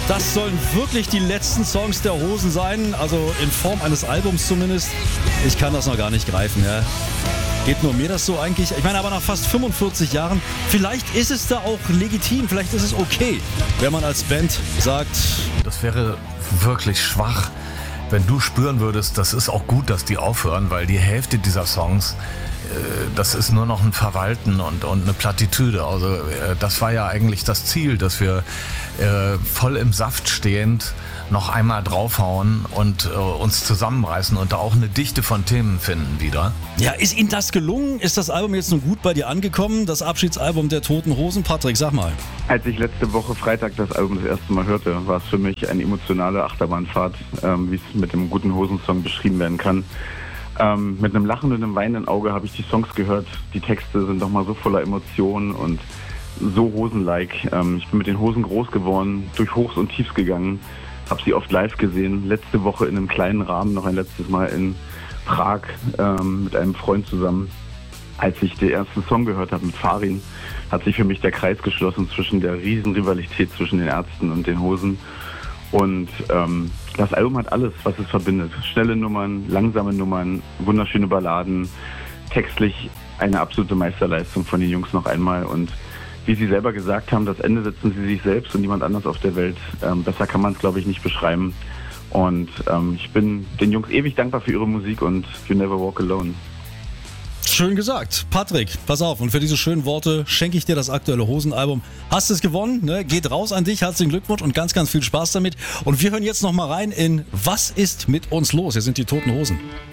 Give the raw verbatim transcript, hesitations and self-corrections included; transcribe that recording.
Das sollen wirklich die letzten Songs der Hosen sein, also in Form eines Albums zumindest. Ich kann das noch gar nicht greifen, ja. Geht nur mir das so eigentlich? Ich meine, aber nach fast fünfundvierzig Jahren, vielleicht ist es da auch legitim, vielleicht ist es okay, wenn man als Band sagt... Das wäre wirklich schwach, wenn du spüren würdest, das ist auch gut, dass die aufhören, weil die Hälfte dieser Songs, äh, das ist nur noch ein Verwalten und, und eine Plattitüde. Also äh, das war ja eigentlich das Ziel, dass wir äh, voll im Saft stehend noch einmal draufhauen und äh, uns zusammenreißen und da auch eine Dichte von Themen finden wieder. Ja, ist Ihnen das gelungen? Ist das Album jetzt nun gut bei dir angekommen? Das Abschiedsalbum der Toten Hosen? Patrick, sag mal. Als ich letzte Woche Freitag das Album das erste Mal hörte, war es für mich eine emotionale Achterbahnfahrt, ähm, wie es mit dem guten Hosensong beschrieben werden kann. Ähm, mit einem lachenden, einem weinenden Auge habe ich die Songs gehört. Die Texte sind doch mal so voller Emotionen und so hosenlike. Ähm, ich bin mit den Hosen groß geworden, durch Hochs und Tiefs gegangen. Habe sie oft live gesehen, letzte Woche in einem kleinen Rahmen, noch ein letztes Mal in Prag ähm, mit einem Freund zusammen. Als ich den ersten Song gehört habe mit Farin, hat sich für mich der Kreis geschlossen zwischen der Riesenrivalität zwischen den Ärzten und den Hosen. Und ähm, das Album hat alles, was es verbindet. Schnelle Nummern, langsame Nummern, wunderschöne Balladen, textlich eine absolute Meisterleistung von den Jungs noch einmal. Und wie Sie selber gesagt haben, das Ende setzen Sie sich selbst und niemand anders auf der Welt. Ähm, besser kann man es, glaube ich, nicht beschreiben. Und ähm, ich bin den Jungs ewig dankbar für ihre Musik und You Never Walk Alone. Schön gesagt. Patrick, pass auf. Und für diese schönen Worte schenke ich dir das aktuelle Hosenalbum. Hast es gewonnen, ne? Geht raus an dich. Herzlichen Glückwunsch und ganz, ganz viel Spaß damit. Und wir hören jetzt noch mal rein in Was ist mit uns los? Hier sind die Toten Hosen.